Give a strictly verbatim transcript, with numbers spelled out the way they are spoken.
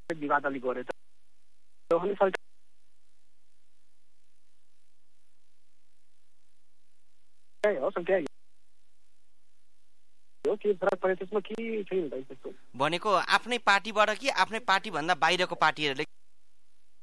विवाद अलिक गऱ्यो त भनेको आफ्नै पार्टीबाट कि आफ्नै पार्टी भन्दा बाहिरको पार्टीहरूले